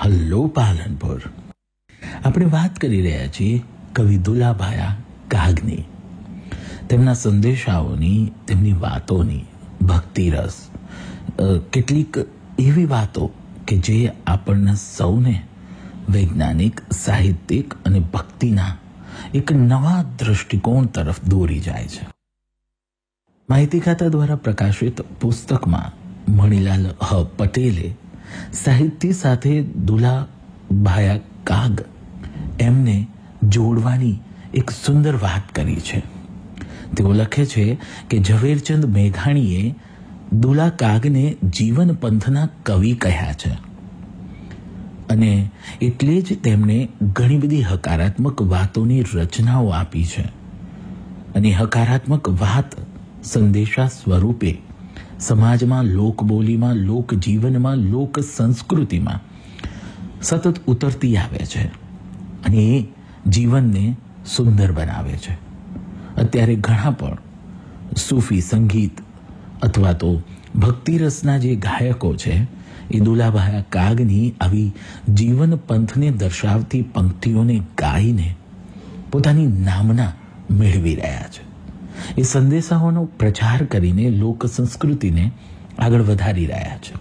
Hello Palanpur. આપણે વાત કરી રહ્યા છીએ કવિ દુલાભાયા કાગની, તેમના સંદેશાઓની, તેમની વાતોની. ભક્તિરસ, કેટલીક એવી વાતો કે જે આપણને સૌને વૈજ્ઞાનિક, સાહિત્યિક અને ભક્તિના એક નવા દૃષ્ટિકોણ તરફ દોરી જાય છે. માહિતી ખાતા દ્વારા પ્રકાશિત પુસ્તકમાં મણિલાલ પટેલે સાહિત્ય સાથે દુલાભાયા કાગ એમને જોડવાની એક સુંદર વાત કરી છે. તેઓ લખે છે કે ઝવેરચંદ મેઘાણીએ દુલા કાગને જીવન પંથના કવિ કહ્યા છે અને એટલે જ તેમણે ઘણી બધી હકારાત્મક વાતોની રચનાઓ આપી છે. અને હકારાત્મક વાત સંદેશા સ્વરૂપે સમાજમાં, લોકબોલીમાં, લોકજીવનમાં, લોક સંસ્કૃતિમાં સતત ઉતરતી આવે છે અને એ જીવનને સુંદર બનાવે છે. અત્યારે ઘણા પણ સૂફી સંગીત અથવા તો ભક્તિરસના જે ગાયકો છે એ દુલાભાયા કાગની આવી જીવન પંથને દર્શાવતી પંક્તિઓને ગાઈને પોતાની નામના મેળવી રહ્યા છે. એ સંદેશાઓનો પ્રચાર કરીને લોક સંસ્કૃતિને આગળ વધારી રહ્યા છે.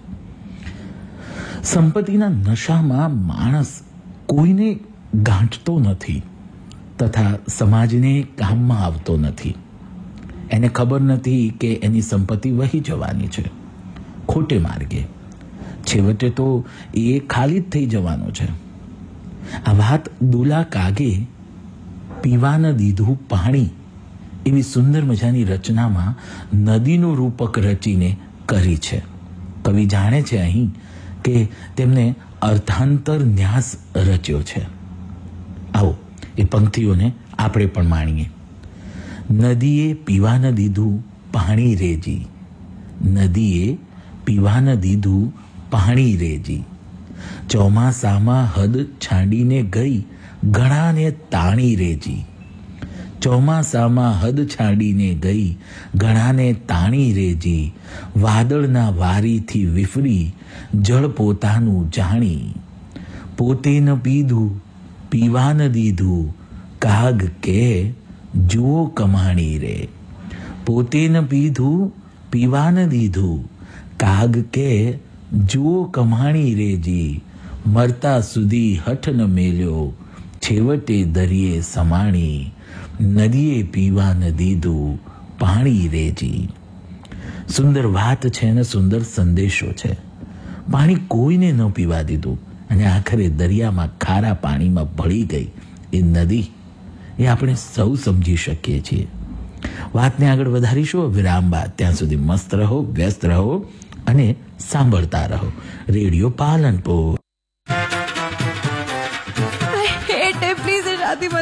સંપત્તિના નશામાં માણસ કોઈને ગાંઠતો નથી તથા સમાજને કામમાં આવતો નથી. એને ખબર નથી કે એની સંપત્તિ વહી જવાની છે ખોટે માર્ગે. છેવટે તો એ ખાલી જ થઈ જવાનો છે. આ વાત દુલા કાગે પીવાને દીધું પાણી એવી સુંદર મજાની રચનામાં નદીનું રૂપક રચીને કરી છે. કવિ જાણે છે અહીં કે તેમને અર્થાંતર ન્યાસ રચ્યો છે. આવો એ પંક્તિઓને આપણે પણ માણીએ. નદીએ પીવાને દીધું પાણી રેજી, નદીએ પીવાને દીધું પાણી રેજી, ચોમાસામાં હદ છાંડીને ગઈ ઘણાને તાણી રેજી, ચોમાસામાં હદ છાંડીને ગઈ ઘણાને તાણી રેજી, વાદળના વારીથી વિફરી જળ પોતાનું જાણી, પોતે ન પીધું પીવાને દીધું કાગ કે જુઓ કમાણી રે, પોતે ન પીધું પીવાને દીધું કાગ કે જુઓ કમાણી રેજી, મરતા સુધી હઠ ન મેલ્યો છેવટે દરિયે સમાણી, નદીએ પીવાને દીધું પાણી રેજી. સુંદર વાત છે અને સુંદર સંદેશો છે. પાણી કોઈને ન પીવા દીધું અને આખરે દરિયામાં ખારા પાણીમાં ભળી ગઈ એ નદી, એ આપણે સૌ સમજી શકીએ છીએ. વાતને આગળ વધારીશું વિરામ બાદ. ત્યાં સુધી મસ્ત રહો, વ્યસ્ત રહો અને સાંભળતા રહો radio Palanpur. I hate it. Please, शादी मत